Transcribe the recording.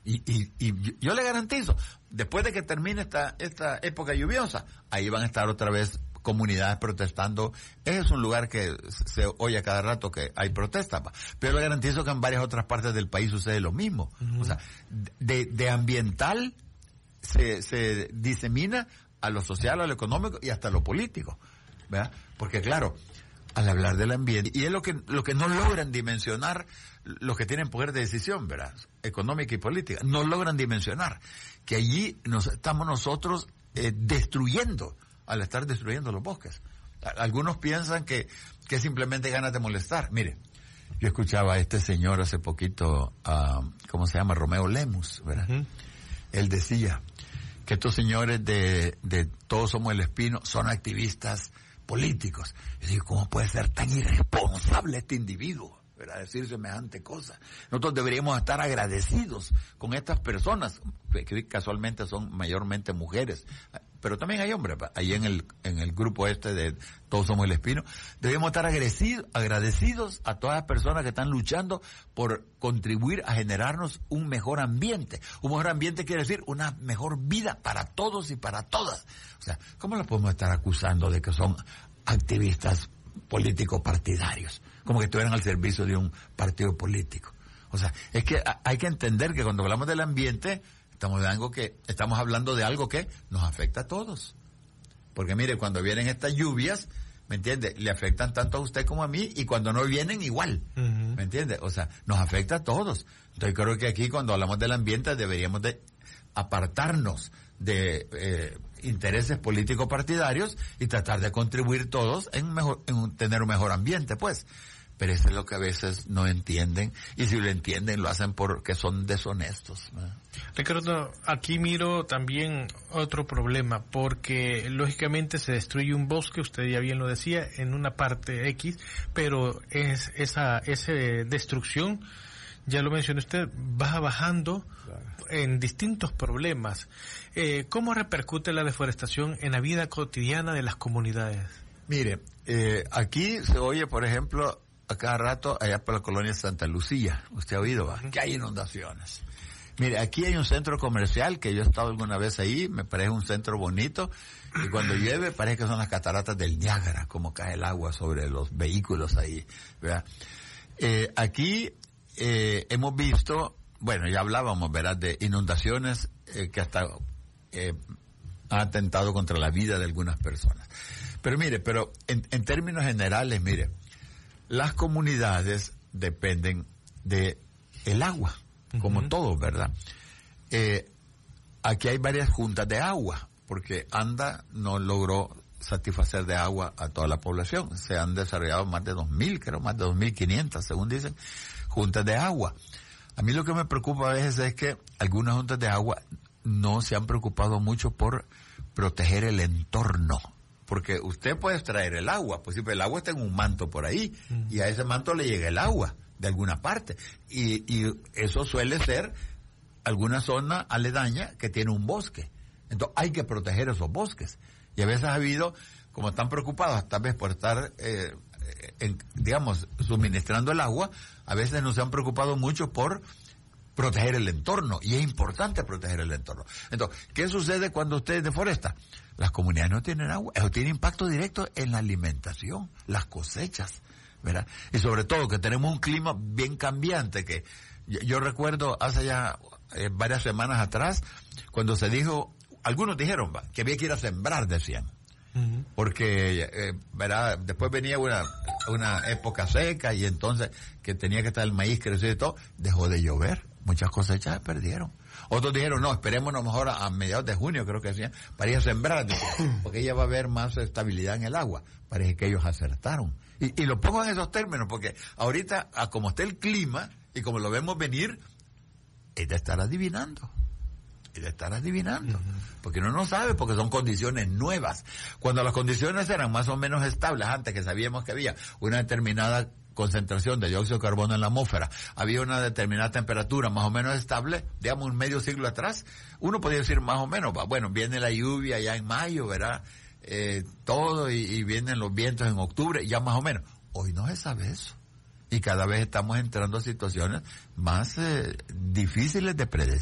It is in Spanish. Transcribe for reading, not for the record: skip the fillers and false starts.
Y yo le garantizo, después de que termine esta época lluviosa, ahí van a estar otra vez comunidades protestando. Es un lugar que se oye a cada rato que hay protestas, pero le garantizo que en varias otras partes del país sucede lo mismo. O sea, de ambiental se disemina a lo social, a lo económico y hasta a lo político, ¿verdad? Porque claro, al hablar del ambiente, y es lo que no logran dimensionar los que tienen poder de decisión, ¿verdad? Económica y política, no logran dimensionar que allí estamos nosotros destruyendo, al estar destruyendo los bosques. Algunos piensan que simplemente ganas de molestar. Mire, yo escuchaba a este señor hace poquito, ¿cómo se llama? Romeo Lemus, ¿verdad? Él decía que estos señores de Todos Somos el Espino son activistas políticos. Yo digo, ¿cómo puede ser tan irresponsable este individuo, ¿verdad? Decir semejante cosa. Nosotros deberíamos estar agradecidos con estas personas, que casualmente son mayormente mujeres, pero también hay hombres, ahí en el grupo de Todos Somos el Espino. Deberíamos estar agradecidos a todas las personas que están luchando por contribuir a generarnos un mejor ambiente. Un mejor ambiente quiere decir una mejor vida para todos y para todas. O sea, ¿cómo los podemos estar acusando de que son activistas políticos partidarios? Como que estuvieran al servicio de un partido político. O sea, es que hay que entender que cuando hablamos del ambiente, estamos hablando de algo que nos afecta a todos. Porque mire, cuando vienen estas lluvias, ¿me entiende? Le afectan tanto a usted como a mí, y cuando no vienen, igual. ¿Me entiende? O sea, nos afecta a todos. Entonces creo que aquí, cuando hablamos del ambiente, deberíamos de apartarnos de intereses políticos partidarios y tratar de contribuir todos en tener un mejor ambiente, pues. Pero eso es lo que a veces no entienden, y si lo entienden lo hacen porque son deshonestos, ¿verdad? Ricardo, aquí miro también otro problema, porque lógicamente se destruye un bosque, usted ya bien lo decía, en una parte X, pero esa destrucción, ya lo mencionó usted, va bajando en distintos problemas. ¿Cómo repercute la deforestación en la vida cotidiana de las comunidades? Mire, aquí se oye, por ejemplo, a cada rato, allá por la colonia Santa Lucía, usted ha oído, ¿va? Que hay inundaciones. Mire, aquí hay un centro comercial que yo he estado alguna vez ahí, me parece un centro bonito, y cuando llueve parece que son las cataratas del Niágara, como cae el agua sobre los vehículos ahí, ¿verdad? Aquí hemos visto, bueno, ya hablábamos, ¿verdad?, de inundaciones que hasta han atentado contra la vida de algunas personas. Pero mire, en términos generales, mire, las comunidades dependen de el agua, como todo, ¿verdad? Aquí hay varias juntas de agua, porque ANDA no logró satisfacer de agua a toda la población. Se han desarrollado más de 2.000, creo, más de 2.500, según dicen, juntas de agua. A mí lo que me preocupa a veces es que algunas juntas de agua no se han preocupado mucho por proteger el entorno. Porque usted puede extraer el agua, pues sí, pero el agua está en un manto por ahí, y a ese manto le llega el agua de alguna parte, y eso suele ser alguna zona aledaña que tiene un bosque. Entonces hay que proteger esos bosques, y a veces ha habido, como están preocupados tal vez por estar digamos, suministrando el agua, a veces no se han preocupado mucho por proteger el entorno, y es importante proteger el entorno. Entonces, ¿qué sucede cuando usted deforesta? Las comunidades no tienen agua, eso tiene impacto directo en la alimentación, las cosechas, ¿verdad? Y sobre todo que tenemos un clima bien cambiante, que yo recuerdo hace ya varias semanas atrás, cuando se dijo, algunos dijeron que había que ir a sembrar, decían, porque ¿verdad?, después venía una época seca, y entonces que tenía que estar el maíz crecido y todo, dejó de llover, muchas cosechas se perdieron. Otros dijeron, no, esperémonos mejor a mediados de junio, creo que decían, para ir a sembrar, porque ya va a haber más estabilidad en el agua. Parece que ellos acertaron. Y lo pongo en esos términos, porque ahorita, a como está el clima, y como lo vemos venir, es de estar adivinando. Porque uno no sabe, porque son condiciones nuevas. Cuando las condiciones eran más o menos estables, antes que sabíamos que había una determinada concentración de dióxido de carbono en la atmósfera, había una determinada temperatura más o menos estable, digamos un medio siglo atrás, uno podía decir más o menos, bueno, viene la lluvia ya en mayo, ¿verdad? Todo, y vienen los vientos en octubre, ya más o menos. Hoy no se sabe eso. Y cada vez estamos entrando a situaciones más difíciles de predecir.